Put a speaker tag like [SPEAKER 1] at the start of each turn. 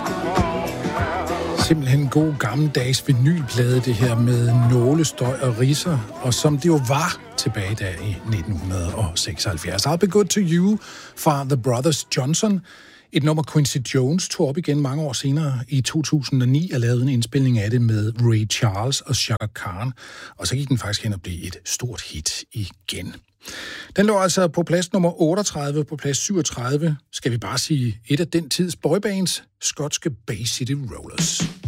[SPEAKER 1] Simpelthen en god gammeldags vinylplade, det her med nålestøj og ridser, og som det jo var tilbage der i 1976. I'll Be Good To You fra The Brothers Johnson. Et nummer Quincy Jones tog op igen mange år senere i 2009 og lavede en indspilning af det med Ray Charles og Chaka Khan, og så gik den faktisk hen og blev et stort hit igen. Den lå altså på plads nummer 38, på plads 37, skal vi bare sige, et af den tids boybands, skotske Bay City Rollers.